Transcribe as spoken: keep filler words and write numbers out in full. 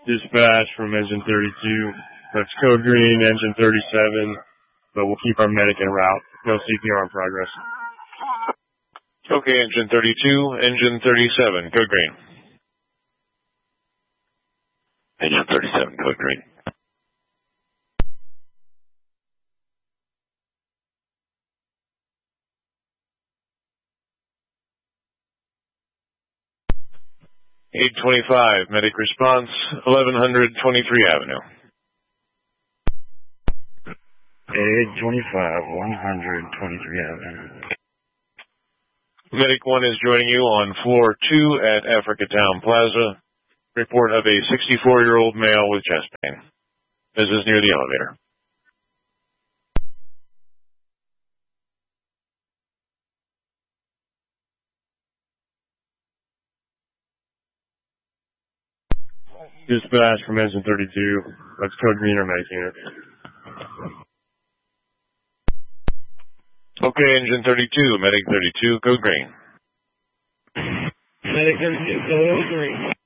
Dispatch from engine thirty-two. That's code green, engine thirty-seven, but we'll keep our medic en route. No C P R in progress. Okay, engine thirty-two, engine thirty-seven, code green. Engine thirty-seven, code green. eight twenty-five, medic response, eleven hundred twenty-three Avenue. eight twenty-five, one hundred twenty-three Avenue. Medic one is joining you on floor two at Africa Town Plaza. Report of a sixty-four-year-old male with chest pain. This is near the elevator. Dispatch from engine thirty-two. That's code green or medic unit. Okay, engine thirty-two, medic thirty-two, code green. Medic thirty-two, code green.